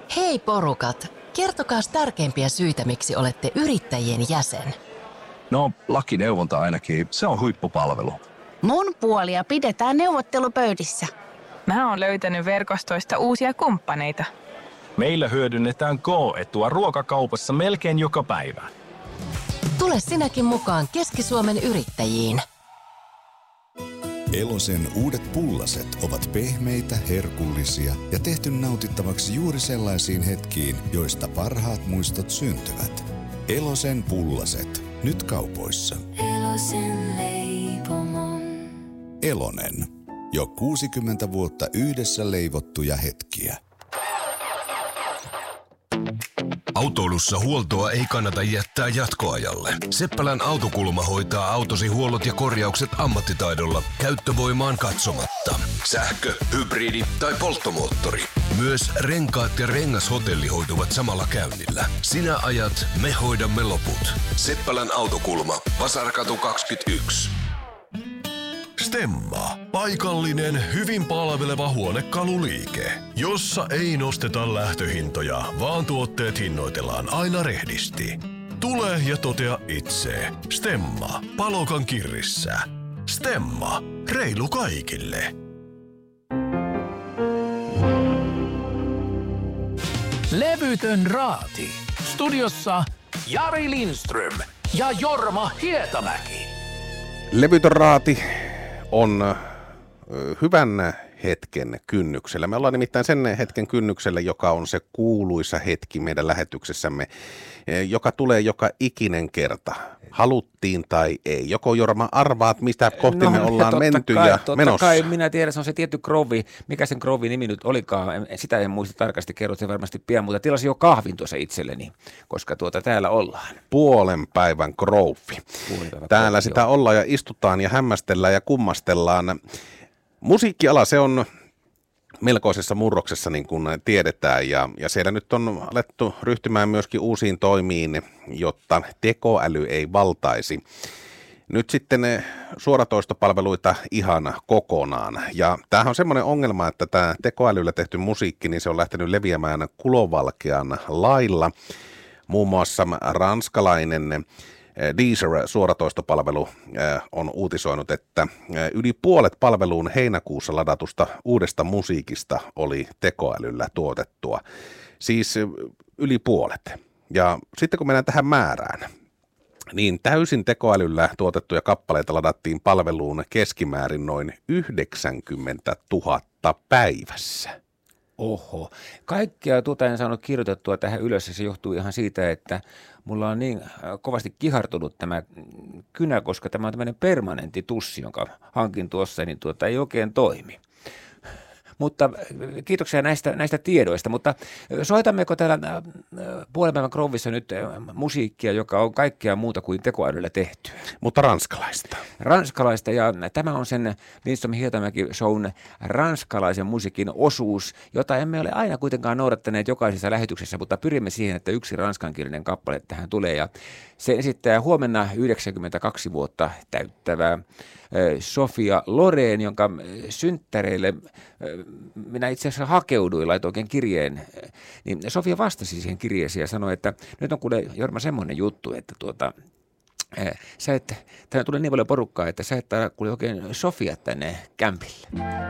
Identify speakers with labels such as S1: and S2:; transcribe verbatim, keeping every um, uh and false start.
S1: Hei porukat, kertokaas tärkeimpiä syitä, miksi olette yrittäjien jäsen.
S2: No, lakineuvonta ainakin, se on huippupalvelu.
S3: Mun puolia pidetään neuvottelupöydissä.
S4: Mä oon löytänyt verkostoista uusia kumppaneita.
S5: Meillä hyödynnetään K-etua ruokakaupassa melkein joka päivä.
S1: Tule sinäkin mukaan Keski-Suomen yrittäjiin.
S6: Elosen uudet pullaset ovat pehmeitä, herkullisia ja tehty nautittavaksi juuri sellaisiin hetkiin, joista parhaat muistot syntyvät. Elosen pullaset. Nyt kaupoissa.
S7: Elosen leipomon.
S6: Elonen. Jo kuusikymmentä vuotta yhdessä leivottuja hetkiä.
S8: Autoilussa huoltoa ei kannata jättää jatkoajalle. Seppälän autokulma hoitaa autosi huollot ja korjaukset ammattitaidolla, käyttövoimaan katsomatta. Sähkö, hybridi tai polttomoottori. Myös renkaat ja rengashotelli hoituvat samalla käynnillä. Sinä ajat, me hoidamme loput. Seppälän autokulma, Vasarakatu kaksikymmentäyksi.
S9: Stemma. Paikallinen, hyvin palveleva huonekaluliike, jossa ei nosteta lähtöhintoja, vaan tuotteet hinnoitellaan aina rehdisti. Tule ja totea itse. Stemma. Palokan kirrissä. Stemma. Reilu kaikille.
S10: Levytön raati. Studiossa Jari Lindström ja Jorma Hietamäki.
S11: Levytön raati on hyvän hetken kynnyksellä. Me ollaan nimittäin sen hetken kynnyksellä, joka on se kuuluisa hetki meidän lähetyksessämme, joka tulee joka ikinen kerta. Haluttiin tai ei. Joko Jorma arvaat, mistä kohti no, me ollaan
S12: totta
S11: menty
S12: kai,
S11: ja
S12: totta
S11: menossa?
S12: Kai, minä tiedän, se on se tietty krovi. Mikä sen krovin nimi nyt olikaan? Sitä en muista tarkasti, kerrot se varmasti pian, mutta tilasin jo kahvin tuossa itselleni, koska tuota täällä ollaan.
S11: Puolen päivän krovi. Täällä krovi, sitä joo. ollaan ja istutaan ja hämmästellään ja kummastellaan. Musiikkiala, se on melkoisessa murroksessa, niin kuin tiedetään, ja, ja siellä nyt on alettu ryhtymään myöskin uusiin toimiin, jotta tekoäly ei valtaisi. Nyt sitten suoratoistopalveluita ihan kokonaan. Ja tämähän on semmoinen ongelma, että tämä tekoälyllä tehty musiikki, niin se on lähtenyt leviämään kulovalkean lailla. Muun muassa ranskalainen Deezer-suoratoistopalvelu on uutisoinut, että yli puolet palveluun heinäkuussa ladatusta uudesta musiikista oli tekoälyllä tuotettua. Siis yli puolet. Ja sitten kun mennään tähän määrään, niin täysin tekoälyllä tuotettuja kappaleita ladattiin palveluun keskimäärin noin yhdeksänkymmentätuhatta päivässä.
S12: Oho. Kaikkea tuota en saanut kirjoitettua tähän ylös, ja se johtuu ihan siitä, että mulla on niin kovasti kihartunut tämä kynä, koska tämä on tämmöinen permanentti tussi, jonka hankin tuossa, niin tuota ei oikein toimi. Mutta kiitoksia näistä, näistä tiedoista, mutta soitammeko täällä puolen päivän krovissa nyt musiikkia, joka on kaikkea muuta kuin tekoälyllä tehtyä?
S11: Mutta ranskalaista.
S12: Ranskalaista, ja tämä on sen Lindström Hietamäki shown ranskalaisen musiikin osuus, jota emme ole aina kuitenkaan noudattaneet jokaisessa lähetyksessä, mutta pyrimme siihen, että yksi ranskankielinen kappale tähän tulee, ja se esittää huomenna yhdeksänkymmentäkaksi vuotta täyttävää Sofia Loren, jonka synttäreille minä itse asiassa hakeuduin, laitoin oikein kirjeen, niin Sofia vastasi siihen kirjeeseen ja sanoi, että nyt on kuule Jorma semmoinen juttu, että tuota, sä et, tänne tulee niin paljon porukkaa, että sä et kuule oikein Sofia tänne kämpille.